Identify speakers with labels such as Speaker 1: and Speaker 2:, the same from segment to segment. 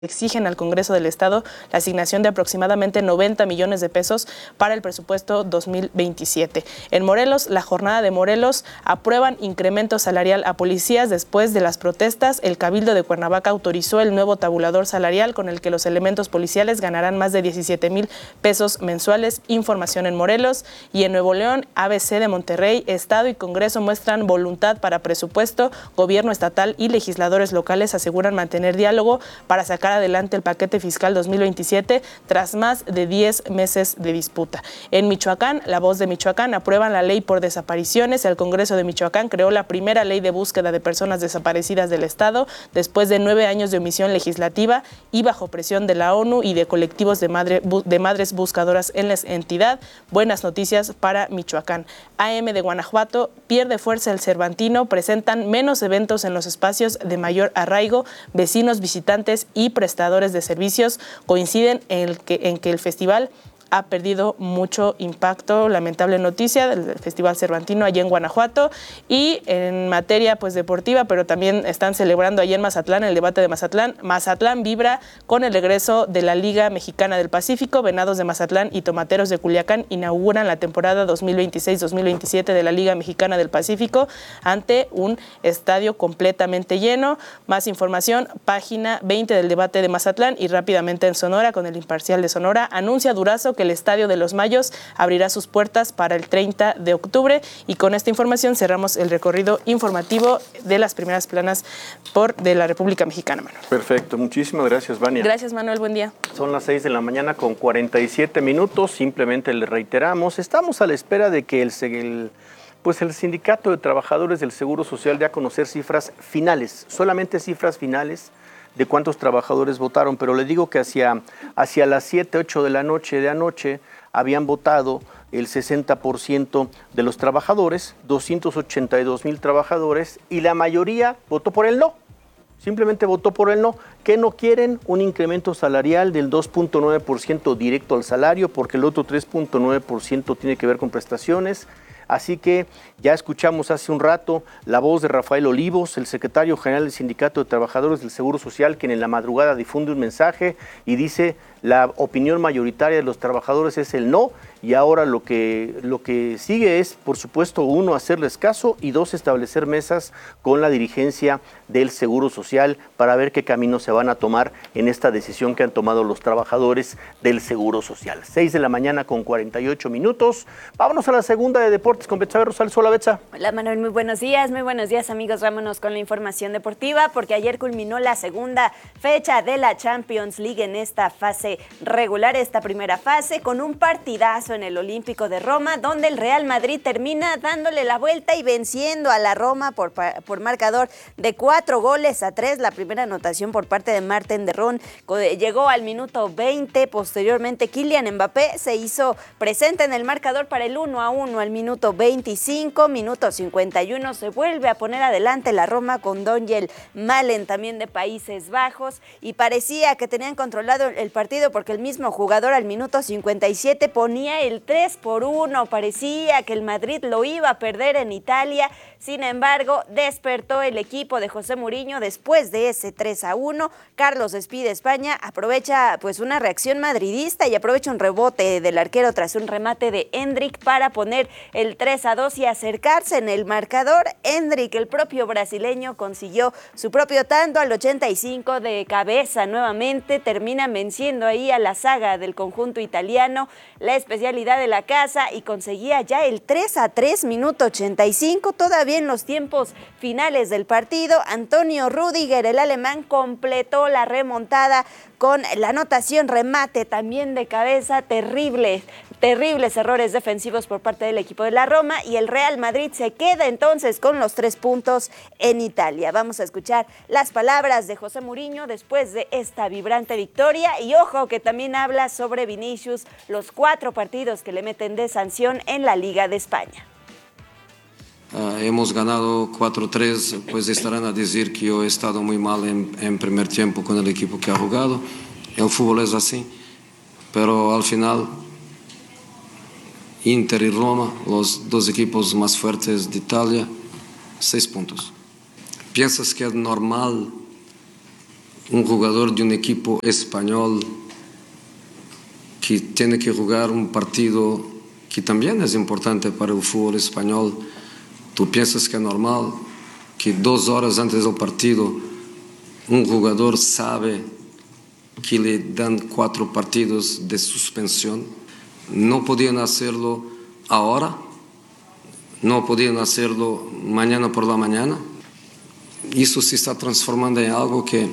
Speaker 1: exigen al Congreso del Estado la asignación de aproximadamente 90 millones de pesos para el presupuesto 2027. En Morelos, la jornada de Morelos aprueban incremento salarial a policías después de las protestas. El Cabildo de Cuernavaca autorizó el nuevo tabulador salarial con el que los elementos policiales ganarán más de 17,000 pesos mensuales. Información en Morelos. Y en Nuevo León, ABC de Monterrey, Estado y Congreso muestran voluntad para presupuesto. Gobierno estatal y legisladores locales aseguran mantener diálogo para sacar adelante el paquete fiscal 2027 tras más de 10 meses de disputa. En Michoacán, La Voz de Michoacán aprueban la ley por desapariciones. El Congreso de Michoacán creó la primera ley de búsqueda de personas desaparecidas del Estado después de 9 años de omisión legislativa y bajo presión de la ONU y de colectivos de madres buscadoras en la entidad. Buenas noticias para Michoacán. AM de Guanajuato pierde fuerza el Cervantino, presentan menos eventos en los espacios de mayor arraigo. Vecinos, visitantes y prestadores de servicios coinciden en que el festival ha perdido mucho impacto. Lamentable noticia del Festival Cervantino allá en Guanajuato. Y en materia deportiva, pero también están celebrando allá en Mazatlán el debate de Mazatlán. Mazatlán vibra con el regreso de la Liga Mexicana del Pacífico. Venados de Mazatlán y Tomateros de Culiacán inauguran la temporada 2026-2027 de la Liga Mexicana del Pacífico ante un estadio completamente lleno. Más información, página 20 del debate de Mazatlán. Y rápidamente en Sonora, con el Imparcial de Sonora, anuncia Durazo que el Estadio de los Mayos abrirá sus puertas para el 30 de octubre. Y con esta información cerramos el recorrido informativo de las primeras planas de la República Mexicana, Manuel.
Speaker 2: Perfecto, muchísimas gracias, Vania.
Speaker 1: Gracias, Manuel, buen día.
Speaker 2: Son las 6 de la mañana con 47 minutos, simplemente le reiteramos, estamos a la espera de que el Sindicato de Trabajadores del Seguro Social dé a conocer cifras finales, solamente cifras finales de cuántos trabajadores votaron, pero le digo que hacia las 7, 8 de la noche de anoche habían votado el 60% de los trabajadores, 282,000 trabajadores, y la mayoría votó por el no, simplemente votó por el no. ¿Qué no quieren? Un incremento salarial del 2.9% directo al salario, porque el otro 3.9% tiene que ver con prestaciones. Así que ya escuchamos hace un rato la voz de Rafael Olivos, el secretario general del Sindicato de Trabajadores del Seguro Social, quien en la madrugada difunde un mensaje y dice: la opinión mayoritaria de los trabajadores es el no, y ahora lo que sigue es, por supuesto, 1, hacerles caso, y 2, establecer mesas con la dirigencia del Seguro Social para ver qué caminos se van a tomar en esta decisión que han tomado los trabajadores del Seguro Social. 6 de la mañana con 48 minutos. Vámonos a la segunda de deportes con Betsabe Rosales. Hola, Betsa.
Speaker 3: Hola, Manuel, muy buenos días, amigos. Vámonos con la información deportiva, porque ayer culminó la segunda fecha de la Champions League en esta fase regular, esta primera fase, con un partidazo en el Olímpico de Roma, donde el Real Madrid termina dándole la vuelta y venciendo a la Roma por marcador de 4-3. La primera anotación por parte de Marten de Roon llegó al minuto 20. Posteriormente, Kylian Mbappé se hizo presente en el marcador para el 1-1 al minuto 25. Minuto 51 se vuelve a poner adelante la Roma con Daniel Malen, también de Países Bajos, y parecía que tenían controlado el partido, porque el mismo jugador al minuto 57 ponía el 3-1, parecía que el Madrid lo iba a perder en Italia. Sin embargo, despertó el equipo de José Mourinho después de ese 3-1. Carlos Espí de España aprovecha una reacción madridista y aprovecha un rebote del arquero tras un remate de Endrick para poner el 3-2 y acercarse en el marcador. Endrick, el propio brasileño, consiguió su propio tanto al 85 de cabeza. Nuevamente termina venciendo ahí a la saga del conjunto italiano, la especialidad de la casa, y conseguía ya el 3-3, minuto 85, todavía en los tiempos finales del partido. Antonio Rüdiger, el alemán, completó la remontada con la anotación, remate también de cabeza. Terribles errores defensivos por parte del equipo de la Roma, y el Real Madrid se queda entonces con los 3 puntos en Italia. Vamos a escuchar las palabras de José Mourinho después de esta vibrante victoria, y ojo que también habla sobre Vinicius, los 4 partidos que le meten de sanción en la Liga de España.
Speaker 4: Hemos ganado 4-3, pues estarán a decir que yo he estado muy mal en primer tiempo con el equipo que ha jugado. El fútbol es así, pero al final Inter y Roma, los 2 equipos más fuertes de Italia, 6 puntos. ¿Piensas que es normal un jugador de un equipo español que tiene que jugar un partido que también es importante para el fútbol español, tú piensas que es normal que 2 horas antes del partido un jugador sabe que le dan 4 partidos de suspensión? No podían hacerlo ahora, no podían hacerlo mañana por la mañana. Eso se está transformando en algo que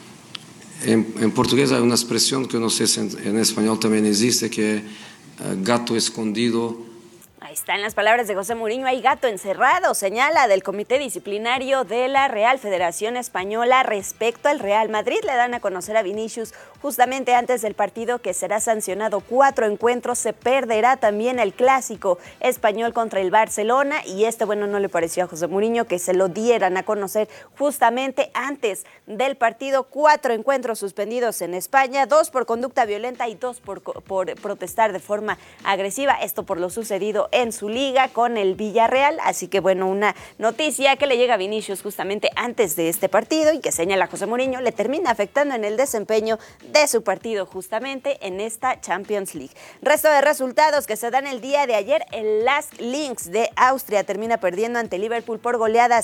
Speaker 4: en portugués hay una expresión que no sé si en español también existe, que es gato escondido.
Speaker 3: Ahí están las palabras de José Mourinho, hay gato encerrado, señala del Comité Disciplinario de la Real Federación Española respecto al Real Madrid. Le dan a conocer a Vinicius justamente antes del partido que será sancionado 4 encuentros, se perderá también el clásico español contra el Barcelona y no le pareció a José Mourinho que se lo dieran a conocer justamente antes del partido. 4 encuentros suspendidos en España, 2 por conducta violenta y 2 por protestar de forma agresiva, esto por lo sucedido en su liga con el Villarreal, así que una noticia que le llega a Vinicius justamente antes de este partido y que señala José Mourinho le termina afectando en el desempeño de su partido justamente en esta Champions League. Resto de resultados que se dan el día de ayer, el Lask Linz de Austria termina perdiendo ante Liverpool por goleada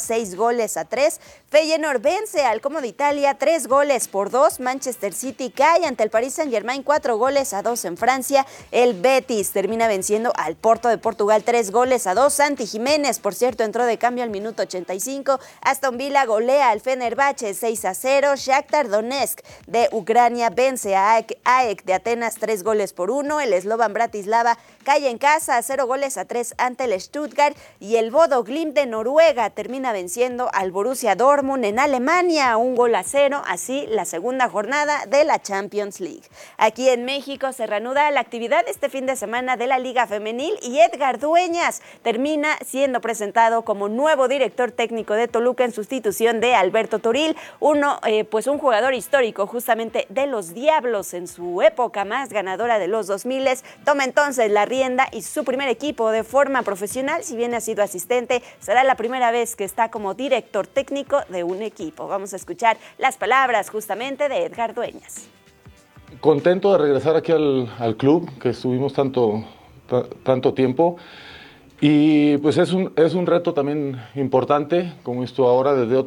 Speaker 3: 6-3, Feyenoord vence al Como de Italia 3-2, Manchester City cae ante el Paris Saint-Germain 4-2 en Francia, el Betis termina venciendo al Porto de Portugal 3-2, Santi Jiménez, por cierto, entró de cambio al minuto 85, Aston Villa golea al Fenerbahce 6-0, Shakhtar Donetsk de Ucrania vence a AEK de Atenas 3-1, el Slovan Bratislava cae en casa 0-3 ante el Stuttgart y el Bodo Glimt de Noruega termina venciendo al Borussia Dortmund en Alemania 1-0, así la segunda jornada de la Champions League. Aquí en México se reanuda la actividad este fin de semana de la Liga Femenil y Edgar Dueñas termina siendo presentado como nuevo director técnico de Toluca en sustitución de Alberto Toril, un jugador histórico justamente de los Diablos en su época más ganadora de los 2000, toma entonces la rienda y su primer equipo de forma profesional, si bien ha sido asistente, será la primera vez que está como director técnico de un equipo. Vamos a escuchar las palabras justamente de Edgar Dueñas.
Speaker 5: Contento de regresar aquí al club, que estuvimos tanto tiempo, y pues es un reto también importante, como esto ahora desde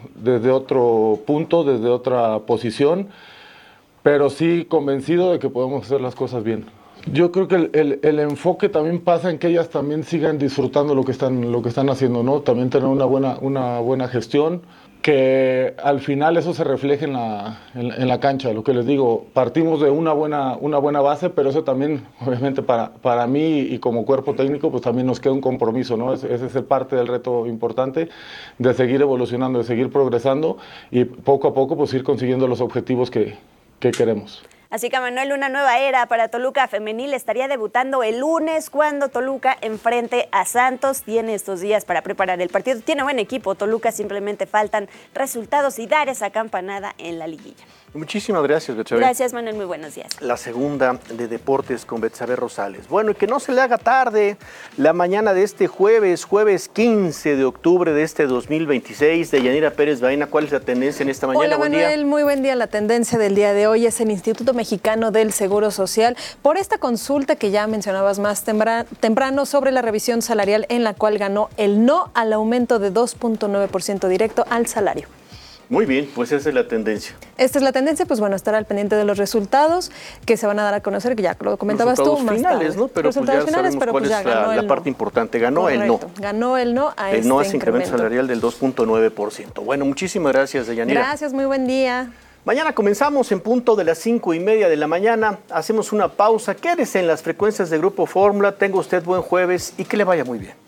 Speaker 5: otro punto, desde otra posición, pero sí convencido de que podemos hacer las cosas bien. Yo creo que el enfoque también pasa en que ellas también sigan disfrutando lo que están haciendo, ¿no? También tener una buena gestión, que al final eso se refleje en la cancha. Lo que les digo, partimos de una buena base, pero eso también, obviamente, para mí y como cuerpo técnico, pues también nos queda un compromiso, ¿no? Ese es parte del reto importante, de seguir evolucionando, de seguir progresando y poco a poco pues ir consiguiendo los objetivos que queremos.
Speaker 3: Así que, Manuel, una nueva era para Toluca Femenil estaría debutando el lunes cuando Toluca enfrente a Santos. Tiene estos días para preparar el partido. Tiene buen equipo Toluca, simplemente faltan resultados y dar esa campanada en la liguilla.
Speaker 2: Muchísimas gracias, Betsabe.
Speaker 3: Gracias, Manuel, muy buenos días.
Speaker 2: La segunda de Deportes con Betsabe Rosales. Bueno, y que no se le haga tarde la mañana de este jueves 15 de octubre de este 2026, de Yanira Pérez Baena. ¿Cuál es la tendencia en esta mañana?
Speaker 6: Hola, Manuel, muy buen día. La tendencia del día de hoy es el Instituto Mexicano del Seguro Social por esta consulta que ya mencionabas más temprano sobre la revisión salarial, en la cual ganó el no al aumento de 2.9% directo al salario.
Speaker 2: Muy bien, pues esa es la tendencia.
Speaker 6: Esta es la tendencia, pues bueno, estar al pendiente de los resultados que se van a dar a conocer, que ya lo comentabas tú más
Speaker 2: finales,
Speaker 6: tarde.
Speaker 2: ¿no? Pero
Speaker 6: resultados
Speaker 2: pues ya
Speaker 6: finales,
Speaker 2: sabemos
Speaker 6: pero
Speaker 2: cuál
Speaker 6: pues
Speaker 2: es
Speaker 6: ya ganó
Speaker 2: la parte importante. Ganó
Speaker 6: Correcto.
Speaker 2: el no.
Speaker 6: Ganó el no a
Speaker 2: el no a ese incremento salarial del 2.9%. Bueno, muchísimas gracias, Deyanira.
Speaker 6: Gracias, muy buen día.
Speaker 2: Mañana comenzamos en punto de las 5:30 de la mañana. Hacemos una pausa. Quédese en las frecuencias de Grupo Fórmula. Tenga usted buen jueves y que le vaya muy bien.